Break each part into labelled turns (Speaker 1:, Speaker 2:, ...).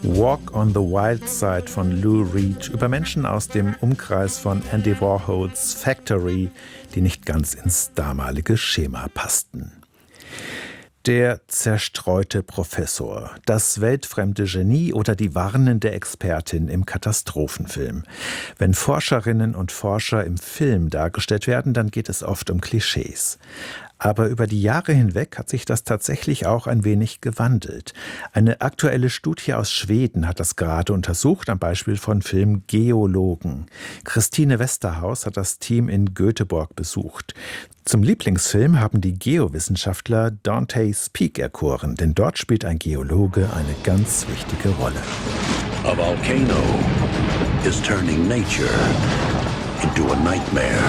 Speaker 1: Walk on the Wild Side von Lou Reed über Menschen aus dem Umkreis von Andy Warhols Factory, die nicht ganz ins damalige Schema passten. Der zerstreute Professor, das weltfremde Genie oder die warnende Expertin im Katastrophenfilm. Wenn Forscherinnen und Forscher im Film dargestellt werden, dann geht es oft um Klischees. Aber über die Jahre hinweg hat sich das tatsächlich auch ein wenig gewandelt. Eine aktuelle Studie aus Schweden hat das gerade untersucht, am Beispiel von Filmgeologen. Christine Westerhaus hat das Team in Göteborg besucht. Zum Lieblingsfilm haben die Geowissenschaftler Dante's Peak erkoren, denn dort spielt ein Geologe eine ganz wichtige Rolle.
Speaker 2: A volcano is turning nature into a nightmare.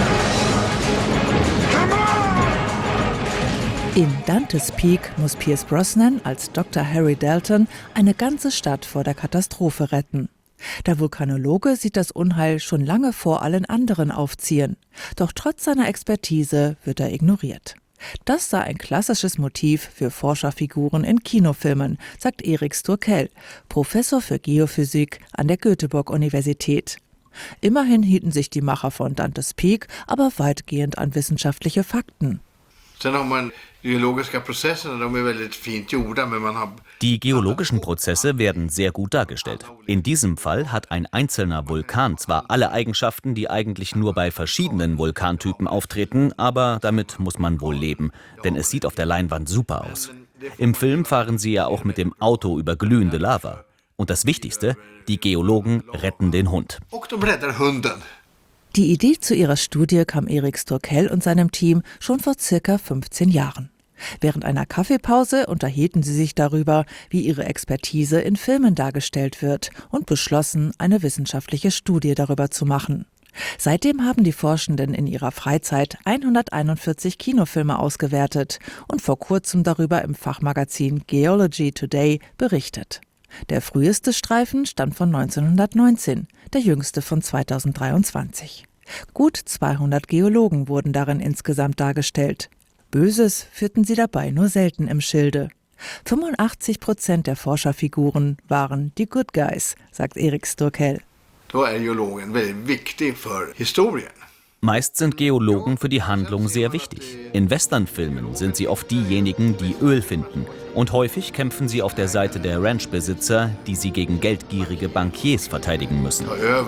Speaker 3: In Dante's Peak muss Pierce Brosnan als Dr. Harry Dalton eine ganze Stadt vor der Katastrophe retten. Der Vulkanologe sieht das Unheil schon lange vor allen anderen aufziehen. Doch trotz seiner Expertise wird er ignoriert. Das sei ein klassisches Motiv für Forscherfiguren in Kinofilmen, sagt Erik Sturkell, Professor für Geophysik an der Göteborg-Universität. Immerhin hielten sich die Macher von Dante's Peak aber weitgehend an wissenschaftliche Fakten.
Speaker 4: Die geologischen Prozesse werden sehr gut dargestellt. In diesem Fall hat ein einzelner Vulkan zwar alle Eigenschaften, die eigentlich nur bei verschiedenen Vulkantypen auftreten, aber damit muss man wohl leben, denn es sieht auf der Leinwand super aus. Im Film fahren sie ja auch mit dem Auto über glühende Lava. Und das Wichtigste, die Geologen retten den Hund.
Speaker 3: Die Idee zu ihrer Studie kam Erik Sturkell und seinem Team schon vor circa 15 Jahren. Während einer Kaffeepause unterhielten sie sich darüber, wie ihre Expertise in Filmen dargestellt wird und beschlossen, eine wissenschaftliche Studie darüber zu machen. Seitdem haben die Forschenden in ihrer Freizeit 141 Kinofilme ausgewertet und vor kurzem darüber im Fachmagazin Geology Today berichtet. Der früheste Streifen stammt von 1919, der jüngste von 2023. Gut 200 Geologen wurden darin insgesamt dargestellt. Böses führten sie dabei nur selten im Schilde. 85% der Forscherfiguren waren die Good Guys, sagt Erik Sturkell.
Speaker 4: Meist sind Geologen für die Handlung sehr wichtig. In Westernfilmen sind sie oft diejenigen, die Öl finden. Und häufig kämpfen sie auf der Seite der Ranchbesitzer, die sie gegen geldgierige Bankiers verteidigen müssen.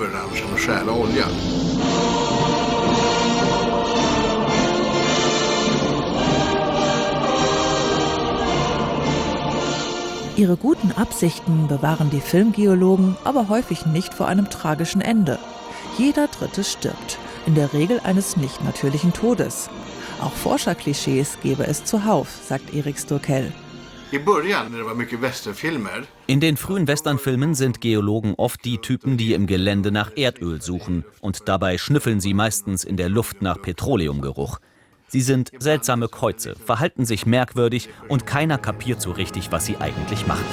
Speaker 3: Ihre guten Absichten bewahren die Filmgeologen aber häufig nicht vor einem tragischen Ende. Jeder Dritte stirbt, in der Regel eines nicht natürlichen Todes. Auch Forscherklischees gebe es zuhauf, sagt Erik Sturkell.
Speaker 4: In den frühen Westernfilmen sind Geologen oft die Typen, die im Gelände nach Erdöl suchen. Und dabei schnüffeln sie meistens in der Luft nach Petroleumgeruch. Sie sind seltsame Käuze, verhalten sich merkwürdig und keiner kapiert so richtig, was sie eigentlich machen.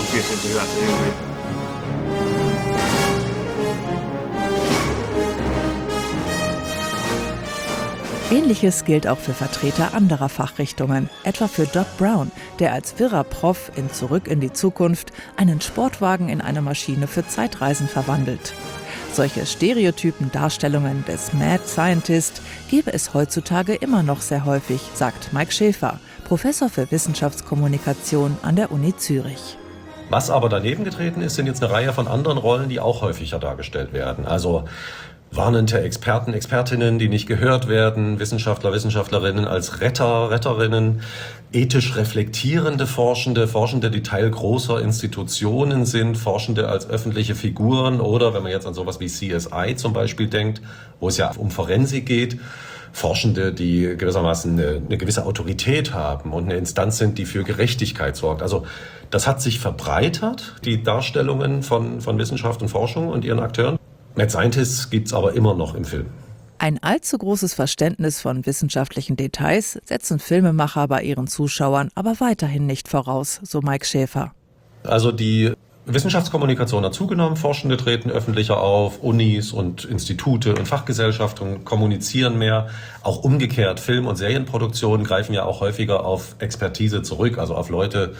Speaker 3: Ähnliches gilt auch für Vertreter anderer Fachrichtungen, etwa für Doc Brown, der als wirrer Prof in Zurück in die Zukunft einen Sportwagen in eine Maschine für Zeitreisen verwandelt. Solche stereotypen Darstellungen des Mad Scientist gäbe es heutzutage immer noch sehr häufig, sagt Mike Schäfer, Professor für Wissenschaftskommunikation an der Uni Zürich.
Speaker 5: Was aber daneben getreten ist, sind jetzt eine Reihe von anderen Rollen, die auch häufiger dargestellt werden. Also warnende Experten, Expertinnen, die nicht gehört werden, Wissenschaftler, Wissenschaftlerinnen als Retter, Retterinnen, ethisch reflektierende Forschende, die Teil großer Institutionen sind, Forschende als öffentliche Figuren oder, wenn man jetzt an sowas wie CSI zum Beispiel denkt, wo es ja um Forensik geht, Forschende, die gewissermaßen eine gewisse Autorität haben und eine Instanz sind, die für Gerechtigkeit sorgt. Also das hat sich verbreitert, die Darstellungen von Wissenschaft und Forschung und ihren Akteuren. Mad Scientists gibt's aber immer noch im Film.
Speaker 3: Ein allzu großes Verständnis von wissenschaftlichen Details setzen Filmemacher bei ihren Zuschauern aber weiterhin nicht voraus, so Mike Schäfer.
Speaker 5: Also die Wissenschaftskommunikation hat zugenommen, Forschende treten öffentlicher auf, Unis und Institute und Fachgesellschaften kommunizieren mehr. Auch umgekehrt, Film- und Serienproduktionen greifen ja auch häufiger auf Expertise zurück, also auf Leute,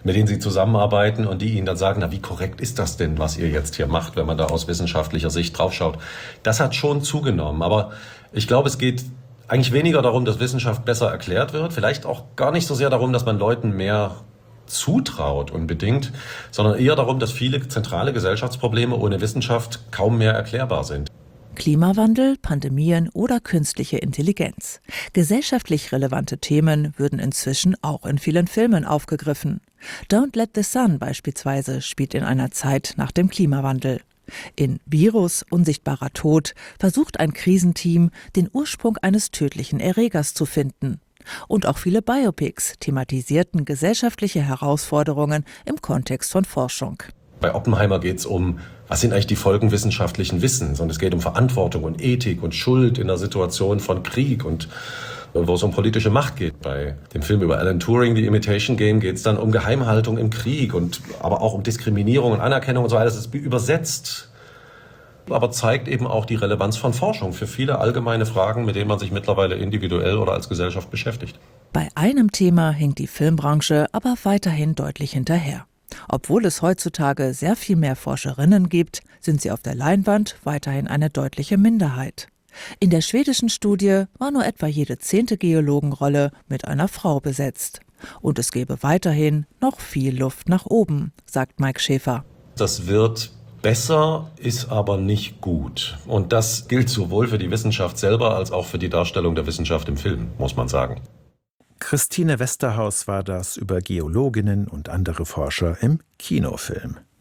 Speaker 5: mit denen sie zusammenarbeiten und die ihnen dann sagen, na, wie korrekt ist das denn, was ihr jetzt hier macht, wenn man da aus wissenschaftlicher Sicht draufschaut. Das hat schon zugenommen, aber ich glaube, es geht eigentlich weniger darum, dass Wissenschaft besser erklärt wird, vielleicht auch gar nicht so sehr darum, dass man Leuten mehr zutraut unbedingt, sondern eher darum, dass viele zentrale Gesellschaftsprobleme ohne Wissenschaft kaum mehr erklärbar sind.
Speaker 3: Klimawandel, Pandemien oder künstliche Intelligenz. Gesellschaftlich relevante Themen würden inzwischen auch in vielen Filmen aufgegriffen. Don't Let the Sun beispielsweise spielt in einer Zeit nach dem Klimawandel. In Virus, unsichtbarer Tod versucht ein Krisenteam, den Ursprung eines tödlichen Erregers zu finden. Und auch viele Biopics thematisierten gesellschaftliche Herausforderungen im Kontext von Forschung.
Speaker 5: Bei Oppenheimer geht es um, was sind eigentlich die Folgen wissenschaftlichen Wissens? Und es geht um Verantwortung und Ethik und Schuld in der Situation von Krieg und wo es um politische Macht geht. Bei dem Film über Alan Turing, The Imitation Game, geht es dann um Geheimhaltung im Krieg und aber auch um Diskriminierung und Anerkennung und so weiter. Das ist übersetzt, aber zeigt eben auch die Relevanz von Forschung für viele allgemeine Fragen, mit denen man sich mittlerweile individuell oder als Gesellschaft beschäftigt.
Speaker 3: Bei einem Thema hinkt die Filmbranche aber weiterhin deutlich hinterher. Obwohl es heutzutage sehr viel mehr Forscherinnen gibt, sind sie auf der Leinwand weiterhin eine deutliche Minderheit. In der schwedischen Studie war nur etwa jede 10. Geologenrolle mit einer Frau besetzt. Und es gäbe weiterhin noch viel Luft nach oben, sagt Mike Schäfer.
Speaker 5: Das wird besser, ist aber nicht gut. Und das gilt sowohl für die Wissenschaft selber als auch für die Darstellung der Wissenschaft im Film, muss man sagen.
Speaker 1: Christine Westerhaus war das über Geologinnen und andere Forscher im Kinofilm.